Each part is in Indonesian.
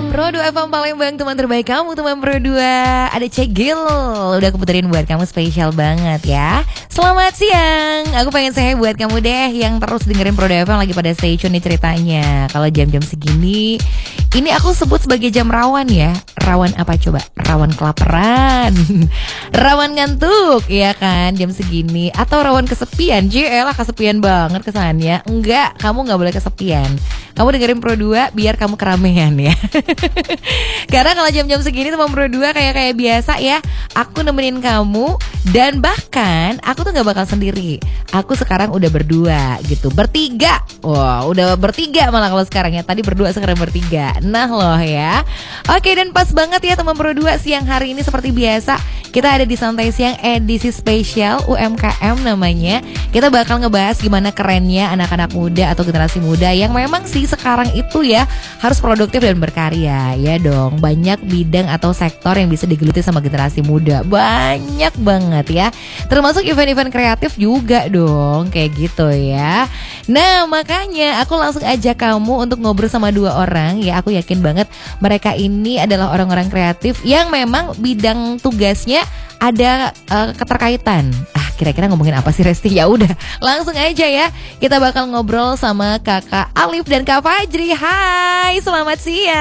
Pro 2 FM Palembang, teman terbaik kamu, teman Pro 2. Ada Cegil, udah aku puterin buat kamu spesial banget ya. Selamat siang, aku pengen say buat kamu deh yang terus dengerin Pro 2 FM lagi pada stay tune nih ceritanya. Kalau jam-jam segini, ini aku sebut sebagai jam rawan ya. Rawan apa coba? Rawan kelaparan, rawan ngantuk, ya kan jam segini. Atau rawan kesepian, jelah kesepian banget kesannya. Enggak, kamu gak boleh kesepian. Kamu dengerin Pro 2 biar kamu keramaian ya. Karena kalau jam-jam segini teman Pro 2 kayak biasa ya, aku nemenin kamu. Dan bahkan aku tuh gak bakal sendiri. Aku sekarang udah berdua gitu, bertiga. Wah, udah bertiga malah kalau sekarang ya. Tadi berdua, sekarang bertiga. Nah loh ya. Oke, dan pas banget ya teman Pro 2, siang hari ini seperti biasa kita ada di Santai Siang edisi spesial UMKM namanya. Kita bakal ngebahas gimana kerennya anak-anak muda atau generasi muda yang memang sih sekarang itu ya harus produktif dan berkarya. Ya dong, banyak bidang atau sektor yang bisa digeluti sama generasi muda. Banyak banget ya. Termasuk event-event kreatif juga dong, kayak gitu ya. Nah, makanya aku langsung ajak kamu untuk ngobrol sama dua orang ya. Aku yakin banget mereka ini adalah orang-orang kreatif yang memang bidang tugasnya ada keterkaitan. Kira-kira ngomongin apa sih Resti? Ya udah, langsung aja ya. Kita bakal ngobrol sama Kakak Alif dan Kak Fajri. Hai, selamat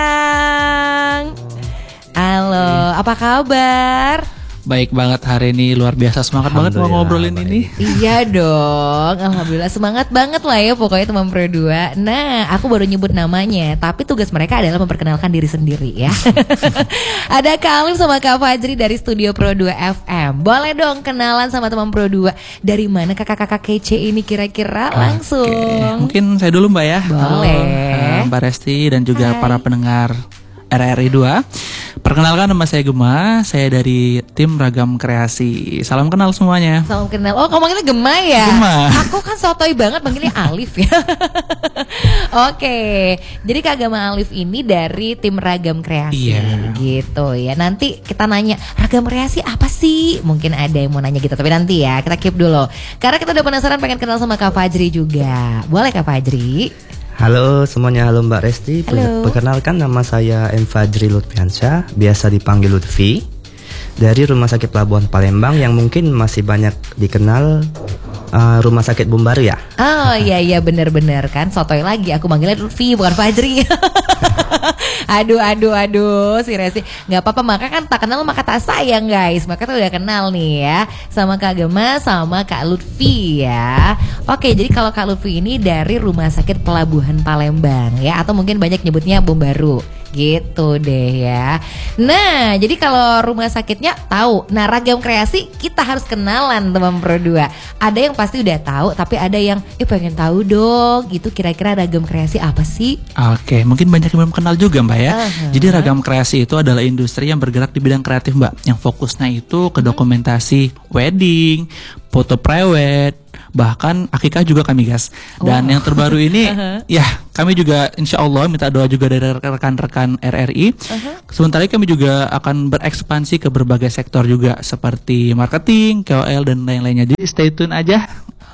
siang. Halo, apa kabar? Baik banget hari ini, luar biasa, semangat banget mau ngobrolin ini. Iya dong, alhamdulillah semangat banget lah ya pokoknya teman Pro 2. Nah, aku baru nyebut namanya, tapi tugas mereka adalah memperkenalkan diri sendiri ya. Ada Kak Alif sama Kak Fajri dari Studio Pro 2 FM. Boleh dong kenalan sama teman Pro 2. Dari mana kakak-kakak kece ini kira-kira? Langsung. Mungkin saya dulu Mbak ya. Boleh. Mbak Resti dan juga para pendengar RRI 2. Perkenalkan, nama saya Gema, saya dari tim Ragam Kreasi. Salam kenal semuanya. Salam kenal. Oh, kamu manggilnya Gema ya? Gema. Aku kan sotoy banget manggilnya Alif ya. Oke. Jadi Kak Gema Alif ini dari tim Ragam Kreasi. Iya. Gitu ya. Nanti kita nanya, Ragam Kreasi apa sih? Mungkin ada yang mau nanya gitu, tapi nanti ya kita keep dulu. Karena kita udah penasaran pengen kenal sama Kak Fajri juga. Boleh Kak Fajri? Halo semuanya, halo Mbak Resti. Halo. Perkenalkan, nama saya M. Fajri Lutfiansyah, biasa dipanggil Lutfi, dari Rumah Sakit Pelabuhan Palembang yang mungkin masih banyak dikenal Rumah Sakit Bumbaru ya. Oh iya bener-bener kan, sotoy lagi. Aku manggilnya Lutfi bukan Fajri. Aduh si Resti. Gak apa-apa, maka kan tak kenal maka tak sayang guys. Maka tuh udah kenal nih ya sama Kak Gema sama Kak Lutfi ya. Oke, jadi kalau Kak Lutfi ini dari Rumah Sakit Pelabuhan Palembang ya, atau mungkin banyak nyebutnya Bumbaru gitu deh ya. Nah, jadi kalau rumah sakitnya tahu. Nah, Ragam Kreasi kita harus kenalan teman Pro 2. Ada yang pasti udah tahu, tapi ada yang pengen tahu dong. Itu kira-kira Ragam Kreasi apa sih? Oke, mungkin banyak yang belum kenal juga Mbak ya. Jadi Ragam Kreasi itu adalah industri yang bergerak di bidang kreatif Mbak, yang fokusnya itu ke dokumentasi wedding, foto prewed, bahkan akikah juga kami gas. Dan yang terbaru ini ya kami juga insya Allah minta doa juga dari rekan-rekan RRI. Sementara kami juga akan berekspansi ke berbagai sektor juga seperti marketing, KOL dan lain-lainnya. Jadi stay tune aja.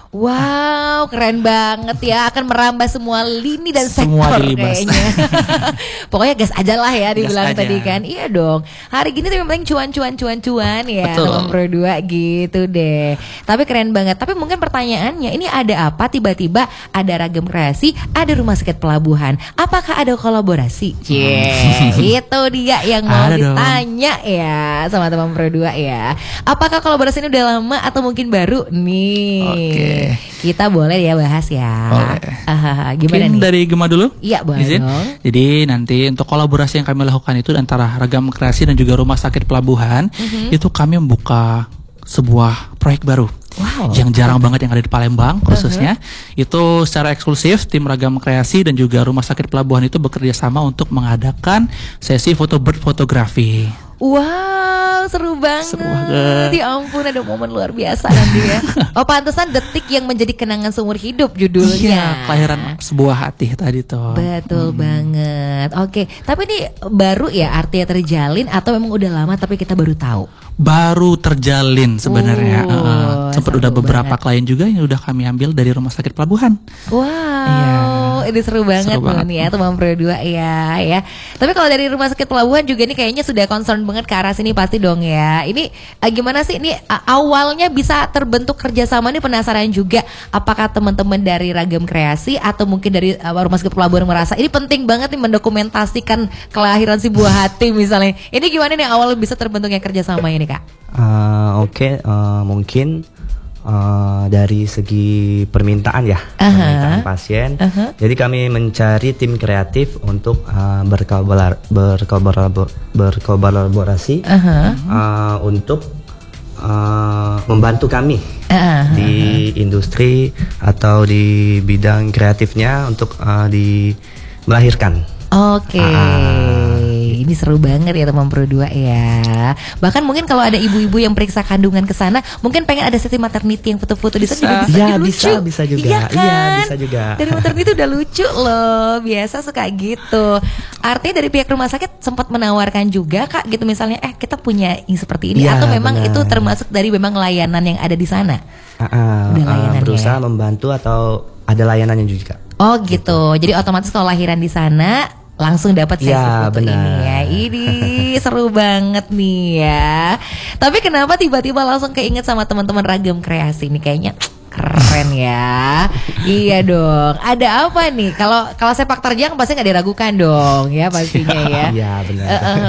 Wow, keren banget ya. Akan merambah semua lini dan Semua sektor dilibas. kayaknya. Pokoknya gas aja lah ya dibilang Gas aja. tadi kan. Iya dong. Hari gini tuh yang penting cuan ya. Betul. Teman Pro 2 gitu deh. Tapi keren banget. Tapi mungkin pertanyaannya, ini ada apa tiba-tiba ada Ragam Kreasi, ada Rumah Sakit Pelabuhan. Apakah ada kolaborasi? Itu dia yang mau Ada dong. ditanya ya sama teman Pro 2 ya. Apakah kolaborasi ini udah lama atau mungkin baru nih? Oke. Kita boleh ya bahas ya. Boleh. Gimana Mungkin nih? dari Gema dulu. Iya, boleh Izin. dong. Jadi nanti untuk kolaborasi yang kami lakukan itu antara Ragam Kreasi dan juga Rumah Sakit Pelabuhan, itu kami membuka sebuah proyek baru. Wow. Yang jarang banget yang ada di Palembang khususnya. Itu secara eksklusif tim Ragam Kreasi dan juga Rumah Sakit Pelabuhan itu bekerja sama untuk mengadakan sesi foto bird fotografi. Wow, seru banget. Seru banget. Ya ampun, ada momen luar biasa nanti ya. Oh, pantesan detik yang menjadi kenangan seumur hidup judulnya. Iya, kelahiran sebuah hati tadi tuh. Betul banget. Oke, tapi ini baru ya artinya terjalin atau memang udah lama tapi kita baru tahu? Baru terjalin sebenarnya. Oh, Sempat seru udah beberapa banget. klien juga yang udah kami ambil dari Rumah Sakit Pelabuhan. Wow. Iya. Ini seru banget loh nih ya teman Pro 2 ya. Tapi kalau dari Rumah Sakit Pelabuhan juga nih kayaknya sudah concern banget ke arah sini pasti dong ya. Ini gimana sih ini awalnya bisa terbentuk kerjasama, nih penasaran juga. Apakah teman-teman dari Ragam Kreasi atau mungkin dari Rumah Sakit Pelabuhan merasa ini penting banget nih mendokumentasikan kelahiran si buah hati misalnya. Ini gimana nih awal bisa terbentuknya kerjasama ini Kak? Mungkin dari segi permintaan ya, permintaan pasien. Jadi kami mencari tim kreatif untuk berkolaborasi untuk membantu kami di industri atau di bidang kreatifnya untuk melahirkan. Oke. Ini seru banget ya teman Pro 2 ya. Bahkan mungkin kalau ada ibu-ibu yang periksa kandungan ke sana, mungkin pengen ada sesi maternity yang foto-foto di sana juga bisa lucu. Bisa juga. Iya kan? Iya, bisa juga. Dari maternity udah lucu loh. Biasa suka gitu. Artinya dari pihak rumah sakit sempat menawarkan juga Kak gitu misalnya kita punya yang seperti ini atau memang itu termasuk dari memang layanan yang ada di sana? Berusaha membantu atau ada layanannya juga. Oh gitu. Jadi otomatis kalau lahiran di sana langsung dapat sesi foto ini ya. Ini seru banget nih ya. Tapi kenapa tiba-tiba langsung keinget sama teman-teman Ragam Kreasi ini, kayaknya keren ya. Iya dong. Ada apa nih? Kalau sepak terjang pasti nggak diragukan dong ya pastinya ya. Iya benar.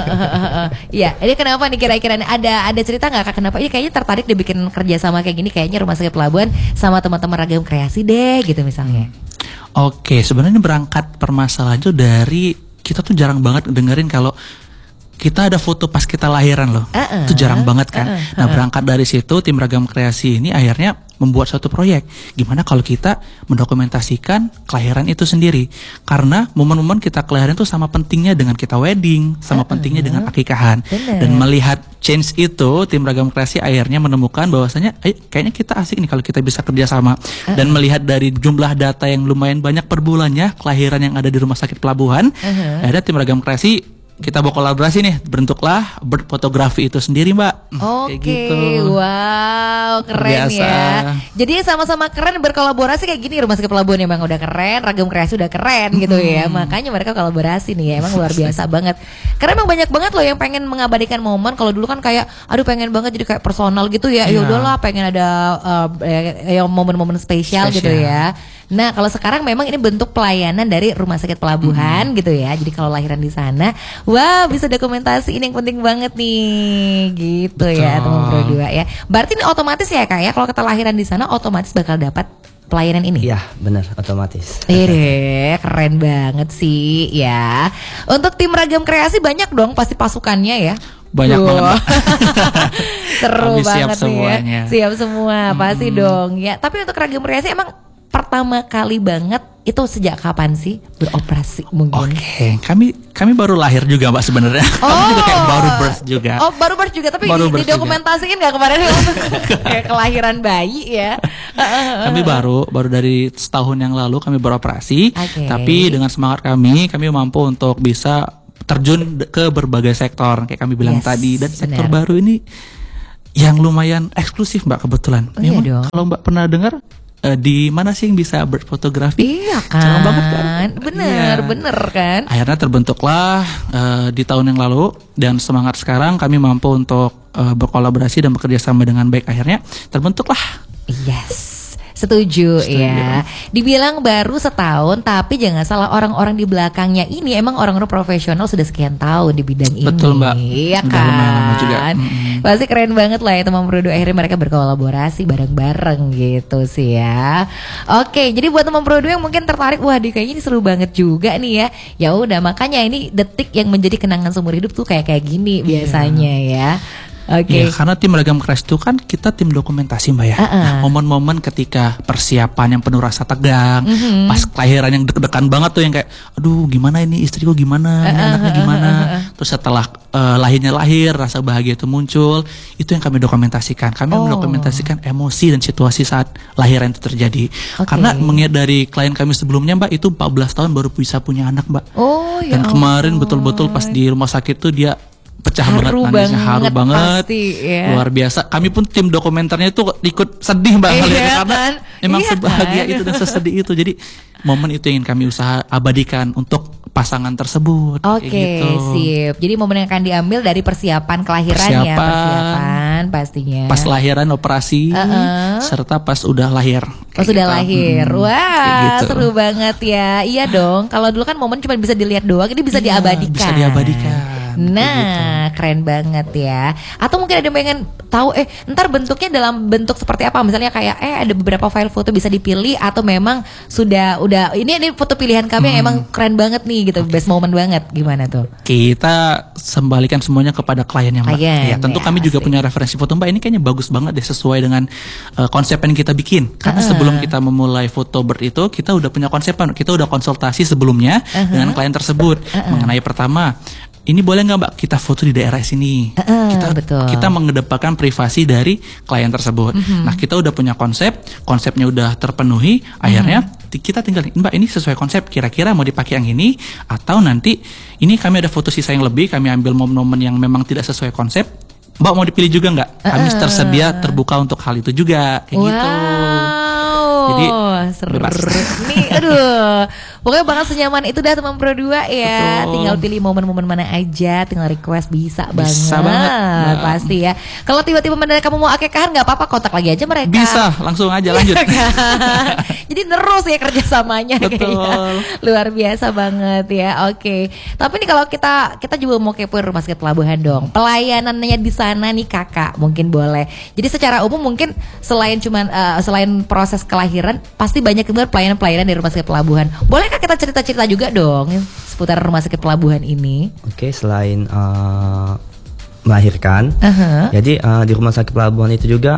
Iya. Ini kenapa nih kira-kira ada cerita nggak Kak? Kenapa? Ini kayaknya tertarik dibikin kerja sama kayak gini. Kayaknya Rumah Sakit Pelabuhan sama teman-teman Ragam Kreasi deh gitu misalnya. Oke, sebenarnya berangkat permasalahan itu dari kita tuh jarang banget dengerin kalau kita ada foto pas kita lahiran loh. Itu jarang banget kan. Nah, berangkat dari situ tim Ragam Kreasi ini akhirnya membuat suatu proyek. Gimana kalau kita mendokumentasikan kelahiran itu sendiri? Karena momen-momen kita kelahiran itu sama pentingnya dengan kita wedding, sama pentingnya dengan akikahan. Dan melihat change itu, tim Ragam Kreasi akhirnya menemukan bahwasanya kayaknya kita asik nih kalau kita bisa kerjasama. Dan melihat dari jumlah data yang lumayan banyak per bulannya kelahiran yang ada di Rumah Sakit Pelabuhan, akhirnya tim Ragam Kreasi kita berkolaborasi nih, bentuklah bird fotografi itu sendiri Mbak. Oke, gitu. Wow, keren biasa ya. Jadi sama-sama keren berkolaborasi kayak gini. Rumah Sakit Pelabuhan emang udah keren, Ragam Kreasi udah keren gitu ya. Makanya mereka kolaborasi nih ya, emang luar biasa banget. Karena emang banyak banget loh yang pengen mengabadikan momen. Kalau dulu kan kayak, aduh pengen banget jadi kayak personal gitu ya. Ya udahlah pengen ada yang momen-momen spesial gitu ya. Nah kalau sekarang memang ini bentuk pelayanan dari Rumah Sakit Pelabuhan gitu ya. Jadi kalau lahiran di sana, wah bisa dokumentasi ini yang penting banget nih gitu. Betul. Ya teman Pro 2 ya. Berarti ini otomatis ya Kak ya, kalau kita lahiran di sana otomatis bakal dapat pelayanan ini. Iya benar, otomatis. Keren banget sih ya. Untuk tim Ragam Kreasi banyak dong pasti pasukannya ya. Banyak banget. Seru banget siap semuanya. Siap semua pasti dong ya. Tapi untuk Ragam Kreasi emang pertama kali banget itu sejak kapan sih beroperasi mungkin? Oke, kami baru lahir juga Mbak sebenarnya. Kami juga kayak baru birth juga. Oh, baru birth juga, tapi didokumentasiin nggak kemarin kayak kelahiran bayi ya? Kami baru dari setahun yang lalu kami beroperasi. Tapi dengan semangat kami mampu untuk bisa terjun ke berbagai sektor kayak kami bilang tadi, dan sektor baru ini yang lumayan eksklusif Mbak kebetulan. Kalau Mbak pernah dengar di mana sih yang bisa berfotografi? Iya kan, jarang banget kan? Bener kan. Akhirnya terbentuklah di tahun yang lalu, dan semangat sekarang kami mampu untuk berkolaborasi dan bekerja sama dengan baik. Akhirnya terbentuklah. Setuju ya. Dibilang baru setahun, tapi jangan salah, orang-orang di belakangnya ini emang orang-orang profesional sudah sekian tahun di bidang ini. Betul Mbak. Iya kan. Pasti keren banget lah ya teman Pro 2. Akhirnya mereka berkolaborasi bareng-bareng gitu sih ya. Oke, jadi buat teman Pro 2 yang mungkin tertarik, wah kayaknya ini seru banget juga nih ya. Ya udah, makanya ini detik yang menjadi kenangan seumur hidup tuh kayak gini biasanya ya. Ya, karena tim Ragam Kreasi itu kan kita tim dokumentasi Mbak ya. Nah, momen-momen ketika persiapan yang penuh rasa tegang, pas kelahiran yang deg-degan banget tuh, yang kayak aduh gimana ini istriku, gimana ini anaknya gimana. Terus setelah lahir rasa bahagia itu muncul, itu yang kami dokumentasikan. Kami mendokumentasikan emosi dan situasi saat lahiran itu terjadi. Karena mengingat dari klien kami sebelumnya Mbak, itu 14 tahun baru bisa punya anak Mbak. Dan kemarin betul-betul pas di rumah sakit tuh dia pecah Haru banget nangisnya, haru banget, pasti, ya. luar biasa. Kami pun tim dokumenternya itu ikut sedih Mbak Iya, karena kan? emang Iya, sebahagia kan? itu dan sesedih itu. Jadi momen itu ingin kami usaha abadikan untuk pasangan tersebut. Oke, kayak gitu. sip. Jadi momen yang akan diambil dari persiapan kelahiran ya, persiapan pastinya. Pas lahiran, operasi, serta pas udah lahir. Pas sudah lahir, wah kayak gitu. seru banget ya. Iya dong. Kalau dulu kan momen cuma bisa dilihat doang, ini bisa Iya, diabadikan. bisa diabadikan. Nah, keren banget ya. Atau mungkin ada yang pengen tahu, ntar bentuknya dalam bentuk seperti apa? Misalnya kayak, ada beberapa file foto bisa dipilih atau memang udah ini foto pilihan kami yang emang keren banget nih gitu, best moment banget. Gimana tuh? Kita sembalikan semuanya kepada kliennya Mbak. Klien, Ya, tentu ya, kami juga asik. punya referensi foto Mbak. Ini kayaknya bagus banget deh, sesuai dengan konsep yang kita bikin. Karena sebelum kita memulai foto bird itu, kita udah punya konsepan. Kita udah konsultasi sebelumnya dengan klien tersebut mengenai pertama, ini boleh nggak Mbak kita foto di daerah sini? Betul. Kita mengedepankan privasi dari klien tersebut. Nah, kita udah punya konsepnya udah terpenuhi. Akhirnya kita tinggal, Mbak ini sesuai konsep. Kira-kira mau dipakai yang ini atau nanti ini kami ada foto sisa yang lebih. Kami ambil momen-momen yang memang tidak sesuai konsep. Mbak mau dipilih juga nggak? Kami tersedia terbuka untuk hal itu juga, kayak gitu. Jadi seru bebas. nih, aduh. Pokoknya bakal senyaman itu dah teman Pro 2 ya. Betul. Tinggal pilih momen-momen mana aja, tinggal request bisa Bisa banget. banget. Pasti ya. Kalau tiba-tiba mendadak kamu mau akekahan nggak apa-apa, kontak lagi aja mereka. Bisa, langsung aja lanjut. Jadi terus ya kerjasamanya Betul. kayaknya. Luar biasa banget ya. Oke. Tapi nih kalau kita juga mau kepoin Rumah Sakit Pelabuhan dong. Pelayanannya di sana nih Kakak mungkin boleh. Jadi secara umum mungkin selain proses kelahiran pasti banyak banget pelayanan-pelayanan di Rumah Sakit Pelabuhan. Boleh Kak kita cerita-cerita juga dong seputar Rumah Sakit Pelabuhan ini? Oke, selain melahirkan, jadi di Rumah Sakit Pelabuhan itu juga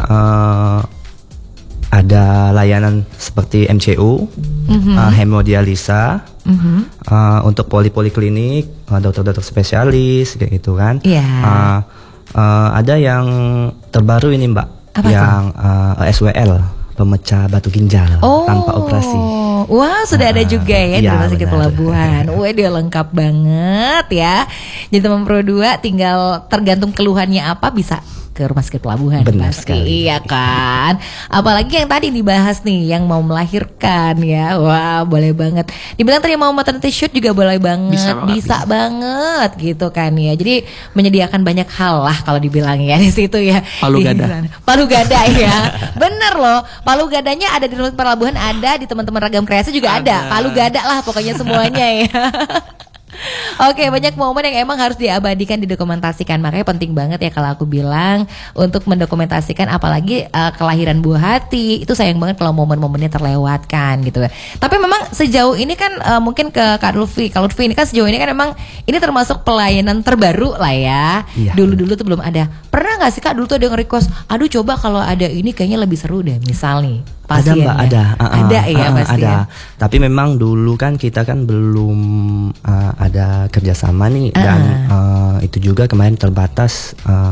ada layanan seperti MCU, hemodialisa, untuk poliklinik, dokter-dokter spesialis kayak gitu kan. Iya. Ada yang terbaru ini Mbak, Apa yang SWL, pemecah batu ginjal tanpa operasi. Wah, sudah ada juga ya di iya, Rumah Sakit benar. Pelabuhan. Wah, dia lengkap banget ya. Jadi teman Pro 2 tinggal tergantung keluhannya apa bisa ke Rumah Sakit Pelabuhan. Benar pasti. sekali. Iya kan. Apalagi yang tadi dibahas nih, yang mau melahirkan ya. Wah, boleh banget. Dibilang tadi mau maternity shoot juga boleh banget. Bisa banget gitu kan ya. Jadi menyediakan banyak hal lah kalau dibilang ya di situ ya. Palu Di gada. sana. Palu gada ya. Bener loh. Palu gadanya ada di Rumah Sakit Pelabuhan, ada di teman-teman Ragam Kreasi juga ada. Palu gada lah pokoknya semuanya ya. Oke, banyak momen yang emang harus diabadikan, didokumentasikan. Makanya penting banget ya kalau aku bilang untuk mendokumentasikan, apalagi kelahiran buah hati. Itu sayang banget kalau momen-momennya terlewatkan gitu ya. Tapi memang sejauh ini kan mungkin ke Kak Lutfi. Kak Lutfi ini kan sejauh ini kan emang ini termasuk pelayanan terbaru lah ya. Iya. Dulu-dulu tuh belum ada. Pernah gak sih Kak dulu tuh ada yang request, aduh coba kalau ada ini kayaknya lebih seru deh, misal nih Ada Mbak, ada. Ada ya pasti ada. ya. Tapi memang dulu kan kita kan belum ada kerjasama nih, dan itu juga kemarin terbatas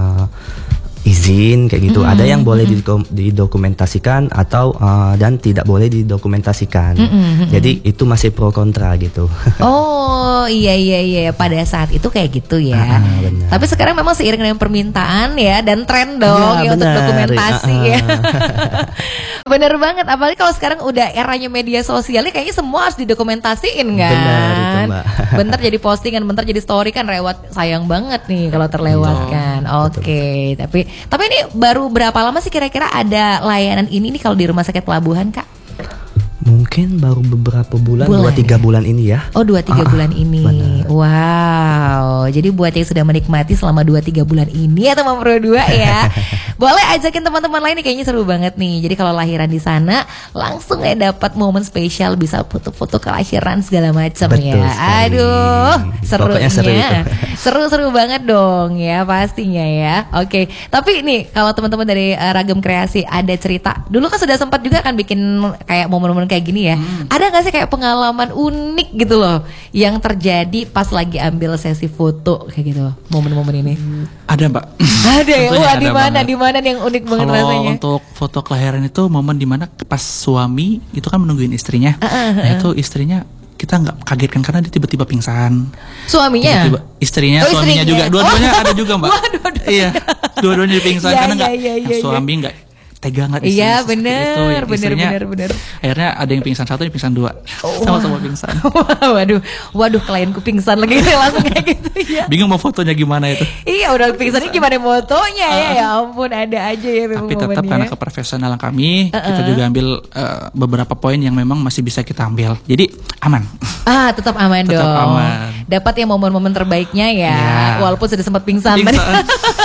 izin kayak gitu. Ada yang boleh didokumentasikan atau dan tidak boleh didokumentasikan. Jadi itu masih pro kontra gitu. Oh iya pada saat itu kayak gitu ya. Benar. Tapi sekarang memang seiring dengan permintaan ya dan tren dong Iya, ya untuk benar. dokumentasi ya. Bener banget, apalagi kalau sekarang udah eranya media sosial, kayaknya semua harus didokumentasiin kan. Benar itu, Mbak. Bentar jadi postingan, bentar jadi story kan lewat, sayang banget nih kalau terlewatkan. Oke, tapi ini baru berapa lama sih kira-kira ada layanan ini nih kalau di Rumah Sakit Pelabuhan Kak? Mungkin baru beberapa bulan, 2-3 bulan ini ya. Oh 2-3 bulan ini. benar. Wow. Jadi buat yang sudah menikmati selama 2-3 bulan ini ya teman Pro 2 ya. Boleh ajakin teman-teman lain nih, kayaknya seru banget nih. Jadi kalau lahiran di sana langsung ya dapat momen spesial, bisa foto-foto kelahiran segala macam ya. Betul sekali. Aduh, Pokoknya seru serunya. itu. Seru-seru banget dong ya pastinya ya. Oke. Tapi nih kalau teman-teman dari Ragam Kreasi ada cerita. Dulu kan sudah sempat juga kan bikin kayak momen-momen kayak gini ya. Ada gak sih kayak pengalaman unik gitu loh yang terjadi pas lagi ambil sesi foto kayak gitu, momen-momen ini? Ada Mbak. Ada ya. Tentunya Wah, ada di mana yang unik banget Kalau rasanya? untuk foto kelahiran itu momen dimana pas suami itu kan menungguin istrinya. Nah itu istrinya kita nggak kagetkan karena dia tiba-tiba pingsan. Suaminya? Tiba-tiba, istrinya, Oh, suaminya istrinya. juga, dua-duanya ada juga Mbak. Wah, dua-duanya. Iya, dua-duanya pingsan Iya, karena nggak, iya, iya, suami nggak tega nggak Iya, seperti bener, itu. Yang istrinya, bener. akhirnya ada yang pingsan satu, yang pingsan dua, sama-sama pingsan. Waduh, klienku pingsan lagi langsung kayak gitu ya. Bingung mau fotonya gimana itu. Iya, udah pingsannya gimana motonya ya ampun, ada aja ya memang Tapi tetap momennya. karena keprofesionalan kami, kita juga ambil beberapa poin yang memang masih bisa kita ambil. Jadi aman. Tetap aman Tetap dong. aman. Dapat ya momen-momen terbaiknya ya, Iya. walaupun sudah sempat pingsan. Pingsan.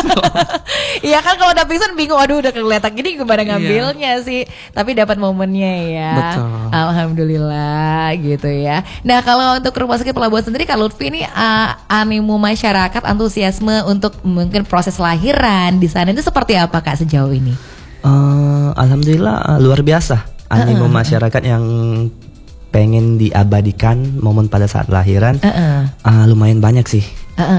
Iya kan kalau udah pingsan bingung, aduh udah kelihatan gini gimana ngambilnya sih. Tapi dapat momennya ya. Betul. Alhamdulillah gitu ya. Nah kalau untuk Rumah Sakit Pelabuhan sendiri, Kak Lutfi ini animo masyarakat, antusiasme untuk mungkin proses lahiran di sana itu seperti apa Kak sejauh ini? Alhamdulillah luar biasa animo masyarakat yang pengen diabadikan momen pada saat lahiran. Lumayan banyak sih.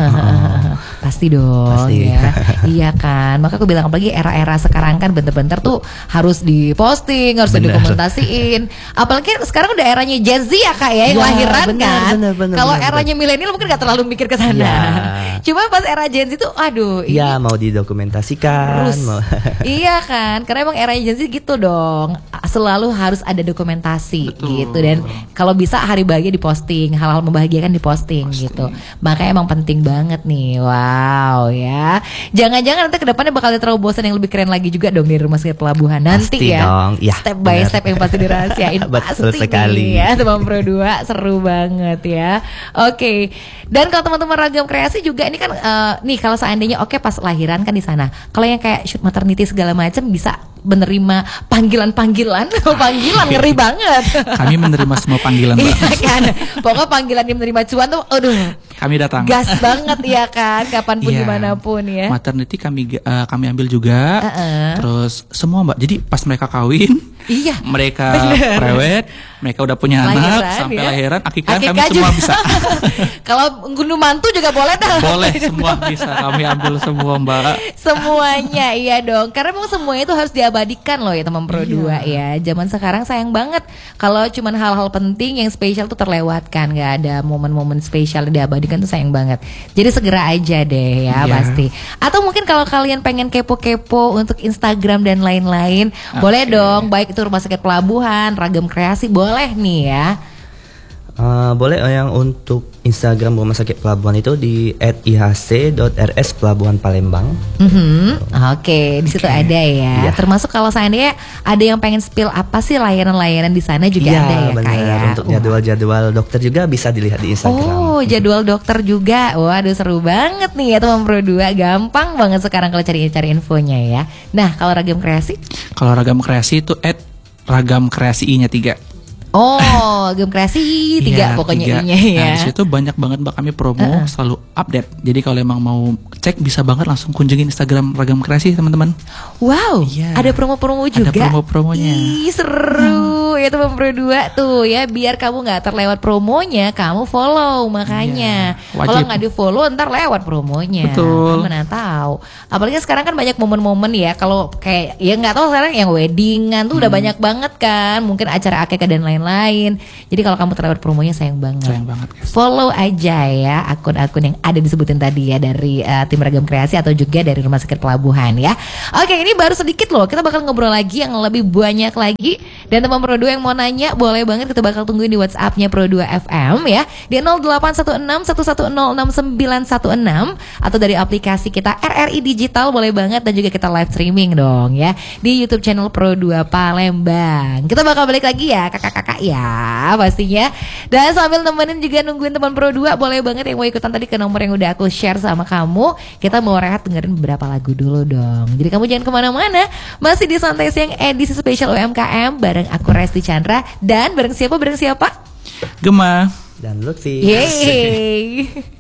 Pasti dong. Pasti. Ya. Iya kan. Maka aku bilang apalagi era-era sekarang kan bener-bener tuh harus diposting, harus Bener. didokumentasiin. Apalagi sekarang udah eranya Gen Z ya Kak ya, yang Ya, lahiran kan. bener, Kalau bener. eranya milenial mungkin gak terlalu mikir ke sana. Ya. Cuma pas era Gen Z tuh aduh ini Ya mau didokumentasikan. terus. Mau Iya kan, karena emang era Gen Z gitu dong, selalu harus ada dokumentasi. Betul. Gitu. Dan kalau bisa hari bahagia diposting, hal-hal membahagiakan diposting gitu. Makanya emang penting banget nih. Wow ya. Jangan-jangan nanti kedepannya bakal ada terobosan yang lebih keren lagi juga dong di Rumah Sakit Pelabuhan nanti Pasti ya. dong. Ya, Step by benar. step yang pasti dirahasiain. Betul pasti sekali. nih ya teman Pro 2, seru banget ya. Oke. Dan kalau teman-teman Ragam Kreasi juga ini kan nih kalau seandainya oke pas lahiran kan di sana. Kalau yang kayak shoot maternity segala macam bisa menerima panggilan ngeri banget. Kami menerima semua panggilan Mbak. Iya kan. Pokoknya panggilan dia menerima cuan tuh aduh Kami datang. gas banget ya kan, kapanpun Iya. dimanapun ya. Maternity kami ambil juga. Terus semua Mbak. Jadi pas mereka kawin, Iya. mereka prewed, mereka udah punya anak, Lahiran, sampai ya. lahiran, akikah kami Akikah semua juga. bisa. Kalau gundu mantu juga boleh dah. Boleh, semua bisa. Kami ambil semua Mbak. Semuanya iya dong. Karena memang semuanya itu harus diabadikan loh ya teman Pro 2 ya. Zaman sekarang sayang banget kalau cuman hal-hal penting yang spesial tuh terlewatkan, nggak ada momen-momen spesial yang diabadikan tuh sayang banget. Jadi segera aja deh ya Iya. pasti. Atau mungkin kalau kalian pengen kepo-kepo untuk Instagram dan lain-lain, boleh dong, baik itu Rumah Sakit Pelabuhan, Ragam Kreasi, boleh nih ya. boleh yang untuk Instagram Rumah Sakit Pelabuhan itu di @ihc.rs Pelabuhan Palembang. Oke, di situ ada ya. Iya. Termasuk kalau seandainya ada yang pengen spill apa sih layanan-layanan di sana juga Iya, ada ya Kak benar. ya. Untuk jadwal-jadwal dokter juga bisa dilihat di Instagram. Oh, jadwal dokter juga. Waduh, seru banget nih ya teman Pro 2. Gampang banget sekarang kalau cari infonya ya. Nah, kalau Ragam Kreasi? Kalau Ragam Kreasi itu @ragam kreasi I-nya 3. Oh, Ragam Kreasi 3 Iya, pokoknya 3. I-nya ya. Nah, di situ banyak banget Mbak kami promo, selalu update. Jadi kalau emang mau cek bisa banget langsung kunjungin Instagram Ragam Kreasi teman-teman. Wow, Iya. ada promo-promo juga. Ada promo-promonya. Ih, seru ya teman Pro 2 tuh ya. Biar kamu nggak terlewat promonya, kamu follow makanya. Iya, wajib. Kalau nggak di follow ntar lewat promonya. Betul. Kan mana tahu. Apalagi sekarang kan banyak momen-momen ya. Kalau kayak ya nggak tahu sekarang yang weddingan tuh udah banyak banget kan. Mungkin acara akikah dan lain-lain. Jadi kalau kamu terlewat promonya sayang banget. Sayang banget. Follow aja ya akun-akun yang ada disebutin tadi ya dari tim Ragam Kreasi atau juga dari Rumah Sakit Pelabuhan ya. Oke, ini baru sedikit loh. Kita bakal ngobrol lagi yang lebih banyak lagi. Dan teman Pro 2 yang mau nanya boleh banget, kita bakal tungguin di WhatsApp-nya Pro 2 FM ya. Di 0816 1106 atau dari aplikasi kita RRI Digital boleh banget, dan juga kita live streaming dong ya di YouTube channel Pro 2 Palembang. Kita bakal balik lagi ya kakak-kakak ya pastinya. Dan sambil nemenin juga nungguin teman Pro 2, boleh banget yang mau ikutan tadi ke nomor yang udah aku share sama kamu. Kita mau rehat dengerin beberapa lagu dulu dong. Jadi kamu jangan kemana-mana. Masih di Santai Siang edisi spesial UMKM bareng aku Resti Chandra. Dan bareng siapa? Gema. Dan Lutfi. Yeay.